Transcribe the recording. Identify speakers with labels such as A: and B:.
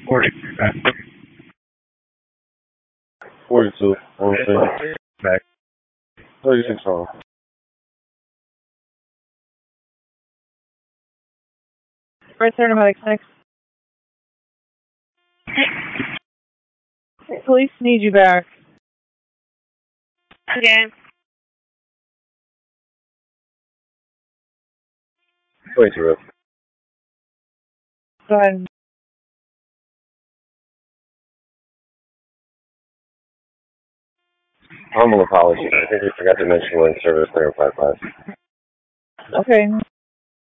A: 42. Back. 36 on.
B: Right there, Nomadic 6. Police need you back.
C: Okay.
A: 22 real.
B: Go ahead.
A: Humble apology. I think we forgot to mention we're in service clear 5-5.
B: Okay.